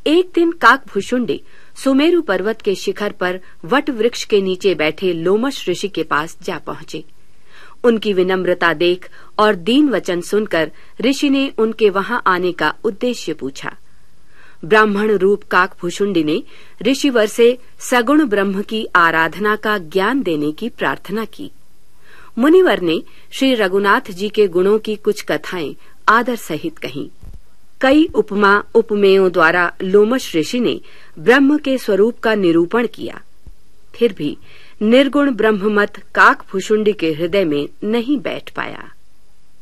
एक दिन काकभुशुंडी सुमेरु पर्वत के शिखर पर वट वृक्ष के नीचे बैठे लोमश ऋषि के पास जा पहुंचे। उनकी विनम्रता देख और दीन वचन सुनकर ऋषि ने उनके वहां आने का उद्देश्य पूछा। ब्राह्मण रूप काकभुशुंडी ने ऋषिवर से सगुण ब्रह्म की आराधना का ज्ञान देने की प्रार्थना की। मुनिवर ने श्री रघुनाथ जी के गुणों की कुछ कथाएं आदर सहित कहीं। कई उपमा उपमेयों द्वारा लोमश ऋषि ने ब्रह्म के स्वरूप का निरूपण किया। फिर भी निर्गुण ब्रह्ममत काकभुशुंडी के हृदय में नहीं बैठ पाया।